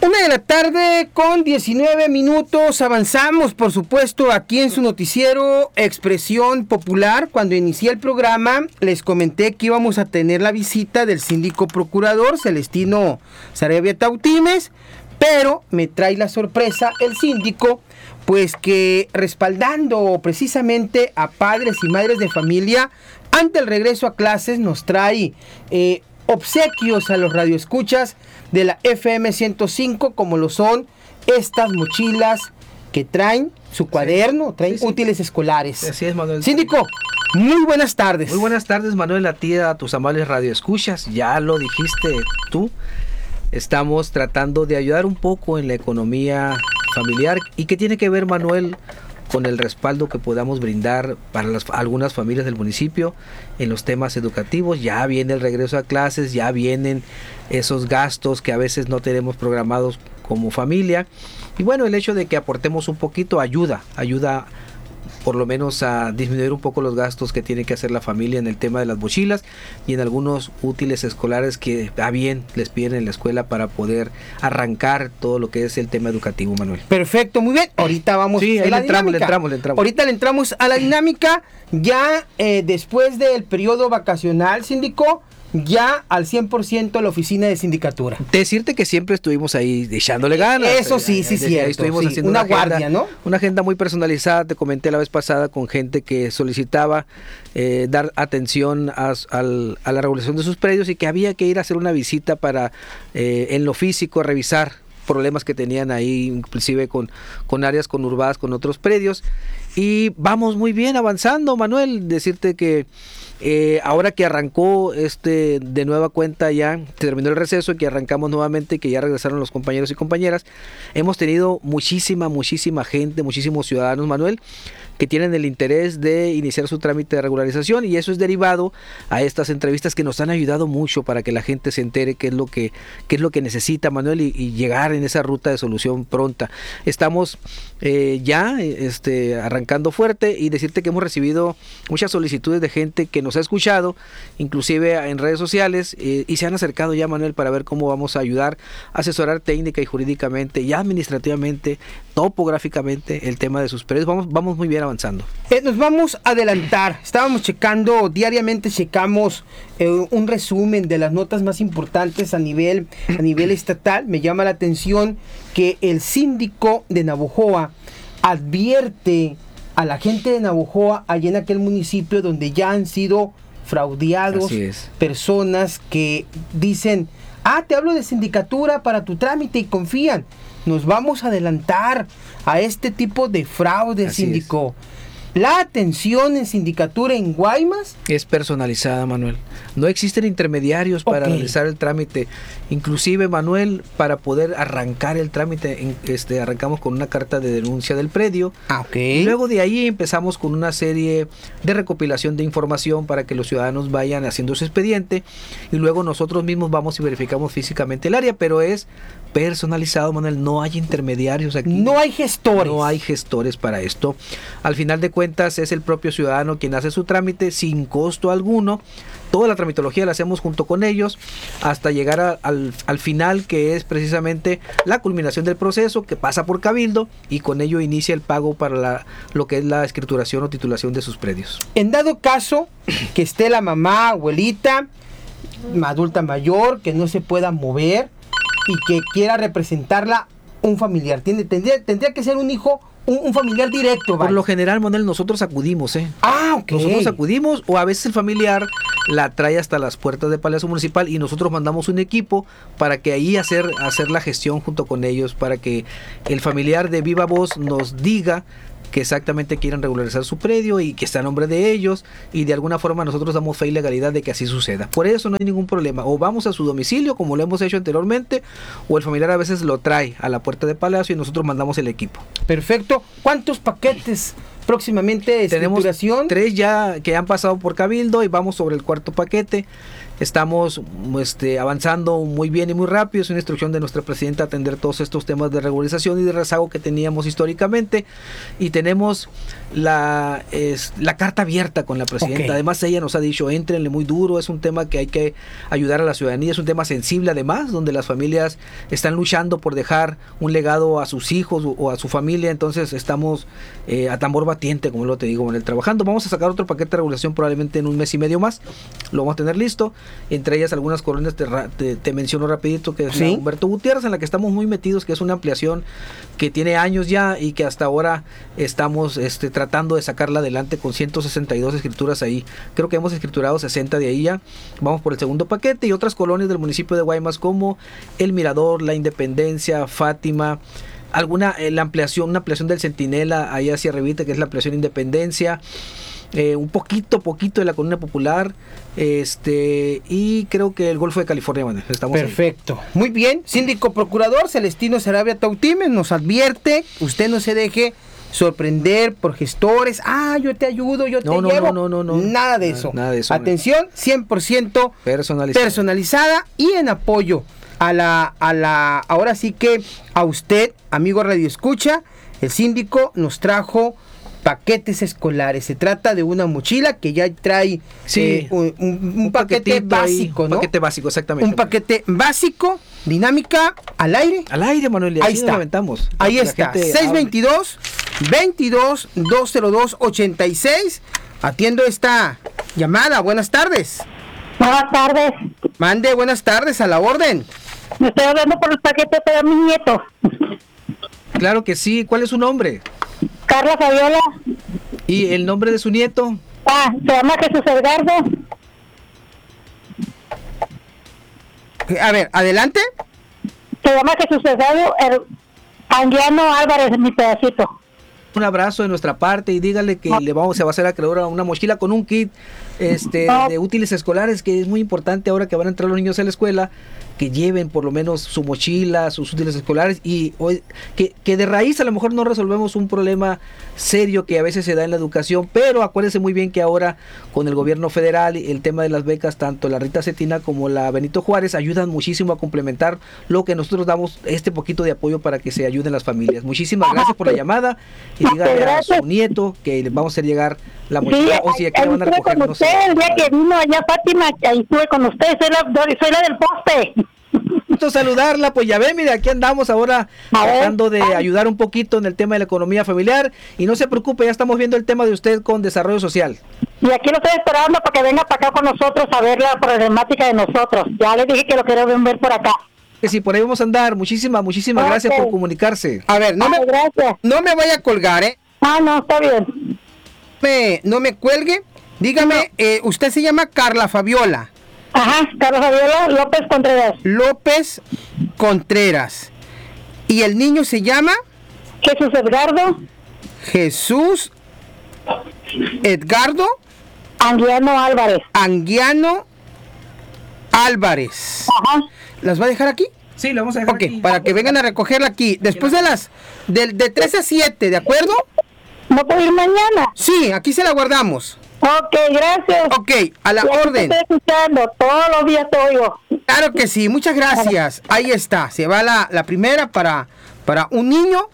1:19 p.m. Avanzamos, por supuesto, aquí en su noticiero Expresión Popular. Cuando inicié el programa, les comenté que íbamos a tener la visita del síndico procurador Celestino Sarabia Tautimes, pero me trae la sorpresa el síndico, pues que respaldando precisamente a padres y madres de familia ante el regreso a clases, nos trae obsequios a los radioescuchas de la FM 105, como lo son estas mochilas que traen su cuaderno, traen útiles escolares. Así es, Manuel. Síndico, muy buenas tardes. Muy buenas tardes, Manuel, a ti, a tus amables radioescuchas. Ya lo dijiste tú, estamos tratando de ayudar un poco en la economía familiar. ¿Y qué tiene que ver, Manuel, con el respaldo que podamos brindar para algunas familias del municipio en los temas educativos? Ya viene el regreso a clases, ya vienen esos gastos que a veces no tenemos programados como familia. Y bueno, el hecho de que aportemos un poquito ayuda por lo menos a disminuir un poco los gastos que tiene que hacer la familia en el tema de las mochilas y en algunos útiles escolares que a bien les piden en la escuela para poder arrancar todo lo que es el tema educativo, Manuel. Perfecto, muy bien. Ahorita vamos a la dinámica. Le entramos. Ahorita le entramos a la dinámica. Ya después del periodo vacacional, síndico, ya al 100% a la oficina de sindicatura. Decirte que siempre estuvimos ahí echándole ganas. Eso sí, cierto. Estuvimos haciendo una guardia, ¿no? Una agenda muy personalizada, te comenté la vez pasada, con gente que solicitaba dar atención a la regulación de sus predios y que había que ir a hacer una visita para, en lo físico, revisar problemas que tenían ahí, inclusive con áreas conurbadas, con otros predios. Y vamos muy bien avanzando, Manuel. Decirte que ahora que arrancó de nueva cuenta, ya terminó el receso y que arrancamos nuevamente, que ya regresaron los compañeros y compañeras, hemos tenido muchísima gente, muchísimos ciudadanos, Manuel, que tienen el interés de iniciar su trámite de regularización, y eso es derivado a estas entrevistas que nos han ayudado mucho para que la gente se entere qué es lo que necesita, Manuel, y llegar en esa ruta de solución pronta. Estamos ya arrancando fuerte, y decirte que hemos recibido muchas solicitudes de gente que nos ha escuchado, inclusive en redes sociales, y se han acercado ya, Manuel, para ver cómo vamos a ayudar, asesorar técnica y jurídicamente y administrativamente, topográficamente el tema de sus predios. Vamos muy bien avanzando. Nos vamos a adelantar. Estábamos checando, diariamente checamos un resumen de las notas más importantes a nivel estatal. Me llama la atención que el síndico de Navojoa advierte a la gente de Navojoa, allá en aquel municipio donde ya han sido fraudeados personas que dicen: te hablo de sindicatura para tu trámite, y confían. Nos vamos a adelantar a este tipo de fraude, síndico. La atención en sindicatura en Guaymas es personalizada, Manuel. No existen intermediarios para realizar el trámite. Inclusive, Manuel, para poder arrancar el trámite, arrancamos con una carta de denuncia del predio. Y luego de ahí empezamos con una serie de recopilación de información para que los ciudadanos vayan haciendo su expediente, y luego nosotros mismos vamos y verificamos físicamente el área, pero es personalizado, Manuel. No hay intermediarios aquí. No hay gestores. No hay gestores para esto. Al final de cuentas, es el propio ciudadano quien hace su trámite sin costo alguno. Toda la tramitología la hacemos junto con ellos hasta llegar al final, que es precisamente la culminación del proceso, que pasa por Cabildo, y con ello inicia el pago para lo que es la escrituración o titulación de sus predios. En dado caso que esté la mamá, abuelita, adulta mayor, que no se pueda mover y que quiera representarla un familiar, tendría que ser un hijo, un familiar directo. Por lo general, Manuel, nosotros acudimos, ok. Nosotros acudimos, o a veces el familiar la trae hasta las puertas del Palacio Municipal y nosotros mandamos un equipo para que ahí hacer la gestión junto con ellos, para que el familiar de viva voz nos diga que exactamente quieren regularizar su predio y que está a nombre de ellos, y de alguna forma nosotros damos fe y legalidad de que así suceda. Por eso no hay ningún problema. O vamos a su domicilio, como lo hemos hecho anteriormente, o el familiar a veces lo trae a la puerta del Palacio y nosotros mandamos el equipo. Perfecto. ¿Cuántos paquetes próximamente de escrituración? Tenemos 3 ya que han pasado por Cabildo y vamos sobre el 4º paquete. estamos avanzando muy bien y muy rápido. Es una instrucción de nuestra presidenta atender todos estos temas de regularización y de rezago que teníamos históricamente, y tenemos la carta abierta con la presidenta. Okay. Además, ella nos ha dicho, éntrenle muy duro, es un tema que hay que ayudar a la ciudadanía, es un tema sensible además, donde las familias están luchando por dejar un legado a sus hijos o a su familia. Entonces estamos a tambor batiente, como lo te digo, Manuel, trabajando. Vamos a sacar otro paquete de regulación probablemente en un mes y medio más, lo vamos a tener listo, entre ellas algunas colonias, te menciono rapidito, que es ¿sí? Humberto Gutiérrez, en la que estamos muy metidos, que es una ampliación que tiene años ya y que hasta ahora estamos tratando de sacarla adelante con 162 escrituras ahí. Creo que hemos escriturado 60 de ahí ya. Vamos por el segundo paquete, y otras colonias del municipio de Guaymas como El Mirador, La Independencia, Fátima, una ampliación del Centinela ahí hacia Revita, que es la ampliación Independencia, un poquito de la Colonia Popular, y creo que el Golfo de California. Bueno, estamos perfecto, ahí. Muy bien. Síndico Procurador Celestino Sarabia Tautimes nos advierte: usted no se deje sorprender por gestores. Yo te ayudo, yo te llevo. No. Nada de eso. Atención, 100% personalizada y en apoyo ahora sí que a usted, amigo Radio Escucha. El síndico nos trajo paquetes escolares. Se trata de una mochila que ya trae un paquete básico, ¿no? Un paquete básico, exactamente. Un paquete básico, dinámica, al aire. Al aire, Manuel, y ahí está. Aventamos. Ahí está, 622-22-202-86. Atiendo esta llamada. Buenas tardes. Buenas tardes. Mande, buenas tardes, a la orden. Me estoy hablando por el paquete para mi nieto. Claro que sí. ¿Cuál es su nombre? Carla Fabiola. ¿Y el nombre de su nieto? Se llama Jesús Edgardo. A ver, adelante. Se llama Jesús Edgardo Anguiano Álvarez, mi pedacito. Un abrazo de nuestra parte, y dígale que se va a hacer acreedor a una mochila con un kit de útiles escolares, que es muy importante ahora que van a entrar los niños a la escuela, que lleven por lo menos su mochila, sus útiles escolares, y que de raíz a lo mejor no resolvemos un problema serio que a veces se da en la educación, pero acuérdense muy bien que ahora con el gobierno federal el tema de las becas, tanto la Rita Cetina como la Benito Juárez, ayudan muchísimo a complementar lo que nosotros damos, poquito de apoyo para que se ayuden las familias. Muchísimas gracias por la llamada, y dígale a su nieto que le vamos a hacer llegar la mochila, o si aquí la van a recoger. Con usted, el día que vino allá Fátima, ahí estuve con usted, soy la del poste. Saludarla, pues ya ven, mire, aquí andamos ahora tratando de ayudar un poquito en el tema de la economía familiar, y no se preocupe, ya estamos viendo el tema de usted con desarrollo social. Y aquí lo estoy esperando para que venga para acá con nosotros a ver la problemática de nosotros. Ya le dije que lo quiero ver por acá. Que sí, por ahí vamos a andar. Muchísimas gracias por comunicarse. A ver, no me vaya a colgar, no, está bien. No me cuelgue. Dígame, usted se llama Carla Fabiola. Ajá, Carla Fabiola López Contreras. ¿Y el niño se llama? Jesús Edgardo Anguiano Álvarez. Ajá. ¿Las va a dejar aquí? Sí, la vamos a dejar aquí. Para que vengan a recogerla aquí. Después de 3 a 7, ¿de acuerdo? ¿No puedo ir mañana? Sí, aquí se la guardamos. Ok, gracias. Ok, a la orden. Te estoy escuchando, todos los días te oigo. Claro que sí, muchas gracias. Ahí está, se va la primera para un niño.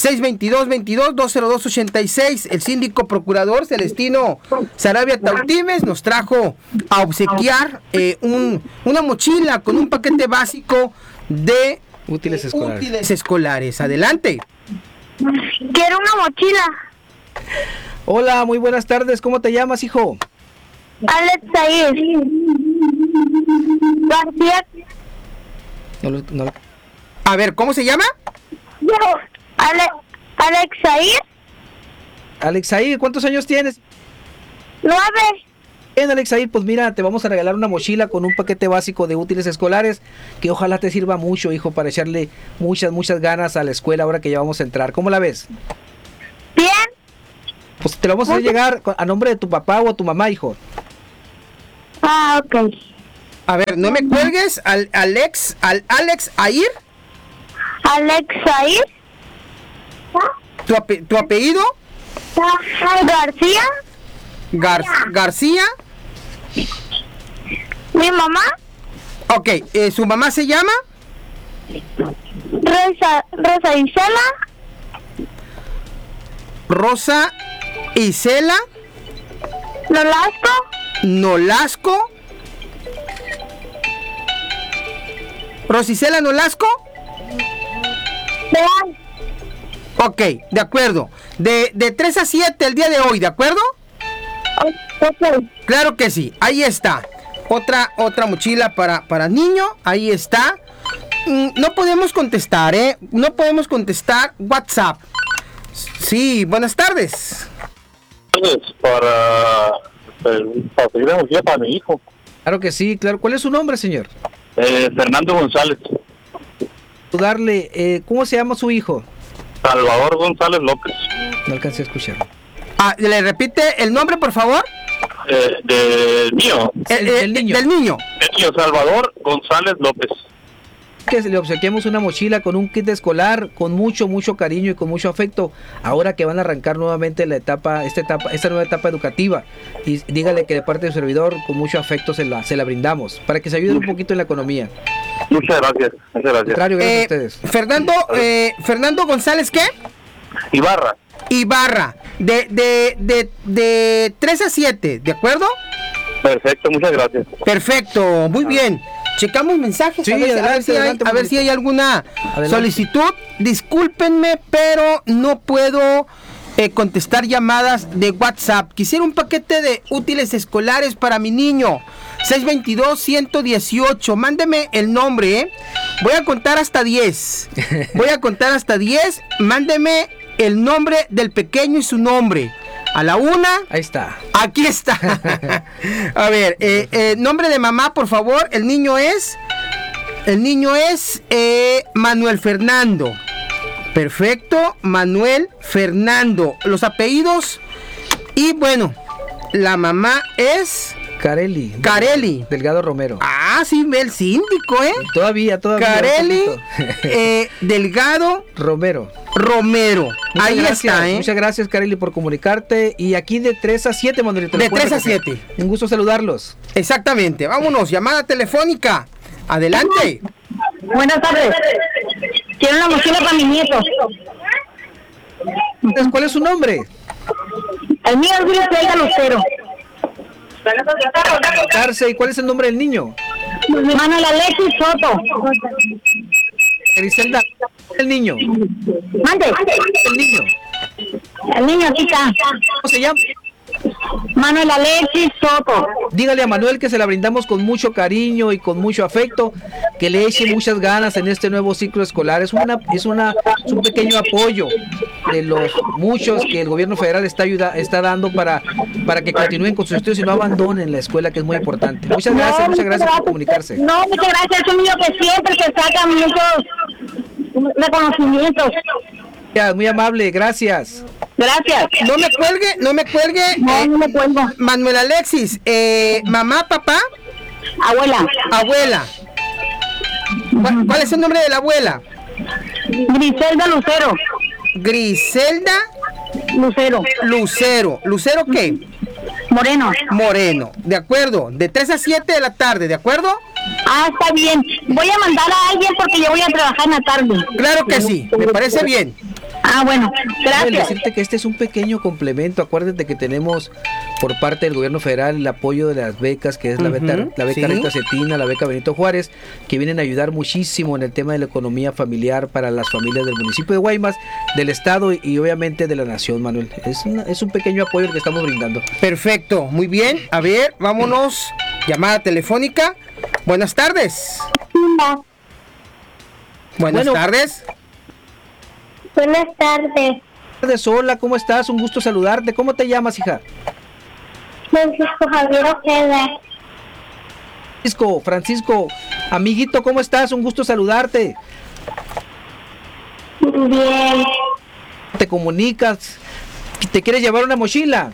622-22-202-86. El síndico procurador Celestino Sarabia Tautimes nos trajo a obsequiar una mochila con un paquete básico de útiles escolares. Adelante. Quiero una mochila. Hola, muy buenas tardes. ¿Cómo te llamas, hijo? Alex Zahir García. No. A ver, ¿cómo se llama? Yo, Alex Zahir. Alex Zahir, ¿cuántos años tienes? 9. Bien, Alex Zahir, pues mira, te vamos a regalar una mochila con un paquete básico de útiles escolares que ojalá te sirva mucho, hijo, para echarle muchas ganas a la escuela ahora que ya vamos a entrar. ¿Cómo la ves? Bien. Pues te lo vamos a hacer llegar a nombre de tu papá o tu mamá, hijo. Ok. A ver, no me cuelgues. Alex Zahir. Alex Zahir. ¿Tu apellido? García. García. Mi mamá, Ok, ¿su mamá se llama? Rosa Isela, Rosa Isela Nolasco, Nolasco. ¿Rosicela Nolasco? Leal. Ok, de acuerdo. De 3 a 7 el día de hoy, ¿de acuerdo? Ok. Claro que sí, ahí está. Otra mochila para niño, ahí está. No podemos contestar, No podemos contestar WhatsApp. Sí, buenas tardes. Para pedir una mochila para mi hijo, Claro que sí, claro. ¿Cuál es su nombre, señor? Fernando González. ¿Cómo se llama su hijo? Salvador González López. No alcancé a escuchar. ¿Le repite el nombre, por favor? Del mío. Del niño. Del niño. El mío, Salvador González López. Que le obsequiemos una mochila con un kit escolar con mucho cariño y con mucho afecto, ahora que van a arrancar nuevamente esta nueva etapa educativa, y dígale que de parte de su servidor con mucho afecto se la brindamos para que se ayude un poquito en la economía. Muchas gracias. Contrario, gracias a ustedes. Fernando González, ¿qué? Ibarra, de 3 a 7, ¿de acuerdo? Perfecto, muchas gracias. Perfecto, muy bien. Checamos mensajes, Sí, a ver si hay alguna solicitud. Discúlpenme, pero no puedo contestar llamadas de WhatsApp. Quisiera un paquete de útiles escolares para mi niño. 622-118. Mándeme el nombre, Voy a contar hasta 10. Mándeme el nombre del pequeño y su nombre. A la 1. Ahí está. Aquí está. A ver, nombre de mamá, por favor. El niño es Manuel Fernando. Perfecto, Manuel Fernando. Los apellidos. Y bueno, la mamá es Carelli. Delgado Romero. Ah, sí, el síndico, Todavía. Carelli Delgado Romero. Ahí Gracias, está, Muchas gracias, Carelli, por comunicarte. Y aquí de 3 a 7, Manuelito. De 3 a 7. Un gusto saludarlos. Exactamente. Vámonos, llamada telefónica. Adelante. Buenas tardes. Quiero una mochila para mi nieto. ¿Cuál es su nombre? El mío es Griselda Lucero. ¿Y cuál es el nombre del niño? Manuel Alexis Soto. Griselda, el niño. Mande. El niño. El niño aquí está. ¿Cómo se llama? Manuel Alexis Soto. Dígale a Manuel que se la brindamos con mucho cariño y con mucho afecto, que le eche muchas ganas en este nuevo ciclo escolar. Es un pequeño apoyo de los muchos que el gobierno federal está dando para que continúen con sus estudios y no abandonen la escuela, que es muy importante. Muchas gracias por comunicarse. No, muchas gracias. Es un niño que siempre se saca muchos reconocimientos. Ya, muy amable, gracias. Gracias. No me cuelgue. No me cuelgo. Manuel Alexis, mamá, papá, abuela. ¿Cuál es el nombre de la abuela? Griselda Lucero. Griselda Lucero. ¿Lucero qué? Moreno. De acuerdo, de 3 a 7 de la tarde, ¿de acuerdo? Ah, está bien. Voy a mandar a alguien porque yo voy a trabajar en la tarde. Claro que sí, me parece bien. Ah, bueno, gracias. Decirte que este es un pequeño complemento. Acuérdate que tenemos por parte del gobierno federal el apoyo de las becas, que es la beca sí. Rita Cetina, la beca Benito Juárez, que vienen a ayudar muchísimo en el tema de la economía familiar para las familias del municipio de Guaymas, del estado y obviamente de la nación, Manuel. Es un pequeño apoyo el que estamos brindando. Perfecto, muy bien. A ver, vámonos. Llamada telefónica. Buenas tardes. Buenas tardes. Buenas tardes. Hola, ¿cómo estás? Un gusto saludarte. ¿Cómo te llamas, hija? Francisco Javier Ojeda. Francisco, amiguito, ¿cómo estás? Un gusto saludarte. Bien. ¿Te comunicas? ¿Te quieres llevar una mochila?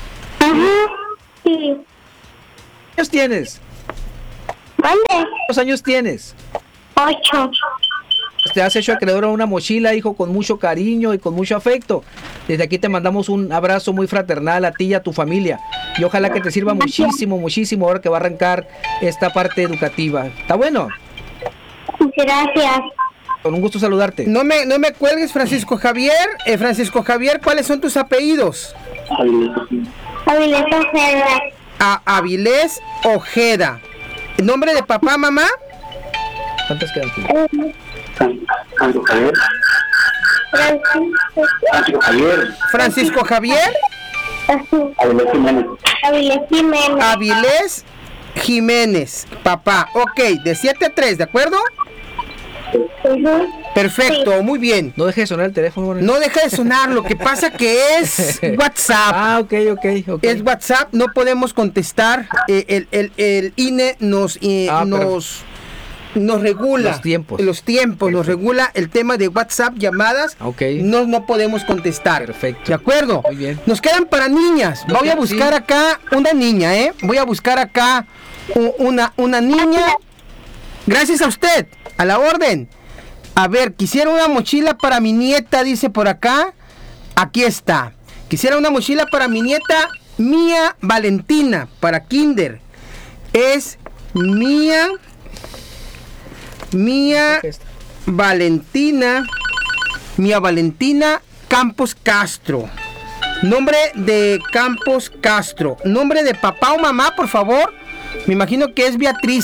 Sí. ¿Cuántos años tienes? ¿Dónde? ¿Cuántos años tienes? 8. Te has hecho acreedor a una mochila, hijo, con mucho cariño y con mucho afecto. Desde aquí te mandamos un abrazo muy fraternal a ti y a tu familia. y ojalá que te sirva muchísimo, muchísimo ahora que va a arrancar esta parte educativa. ¿Está bueno? Gracias. Con un gusto saludarte. No me cuelgues, Francisco Javier. Francisco Javier, ¿cuáles son tus apellidos? Avilés Ojeda. Avilés Ojeda. ¿Nombre de papá, mamá? ¿Cuántas quedan tú? Francisco Javier. Avilés Jiménez. Avilés Jiménez, papá. Ok, de 7 a 3, ¿de acuerdo? Perfecto, muy bien. No deje de sonar el teléfono. No deja de sonar, lo que pasa que es WhatsApp. Ah, ok. Es WhatsApp, no podemos contestar. El INE nos regula los tiempos. Nos regula el tema de WhatsApp, llamadas. Okay. No podemos contestar. Perfecto. ¿De acuerdo? Muy bien. Nos quedan para niñas. Voy a buscar acá una niña, Voy a buscar acá una niña. Gracias a usted, a la orden. A ver, quisiera una mochila para mi nieta, dice por acá. Aquí está. Quisiera una mochila para mi nieta Mía Valentina, para kinder. Es Mía Valentina Campos Castro. Nombre de Campos Castro. Nombre de papá o mamá, por favor. Me imagino que es Beatriz.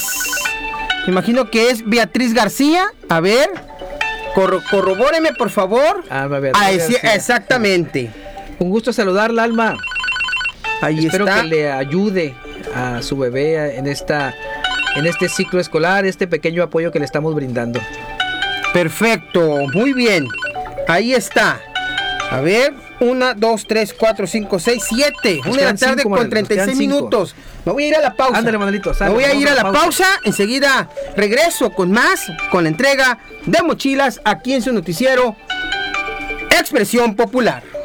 García. A ver, corrobóreme, por favor. Exactamente. Un gusto saludarla, Alma. Espero está. que le ayude a su bebé en este ciclo escolar, este pequeño apoyo que le estamos brindando. Perfecto, muy bien. Ahí está. A ver, 1, 2, 3, 4, 5, 6, 7. 1 de la tarde con 36 minutos. Me voy a ir a la pausa. Ándale, Manuelito. Me voy a ir a la pausa. Enseguida regreso con más, con la entrega de mochilas aquí en su noticiero Expresión Popular.